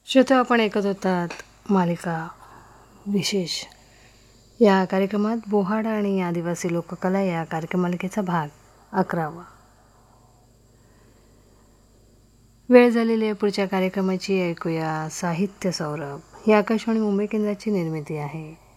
श्रोते, आपण ऐकत होतात मालिका विशेष या कार्यक्रमात बोहाडा आणि आदिवासी लोककला या कार्यक्रममालिकेचा भाग 11वा. वेळ झालेली आहे पुढच्या कार्यक्रमाची. ऐकूया साहित्य सौरभ. ही आकाशवाणी मुंबई केंद्राची निर्मिती आहे.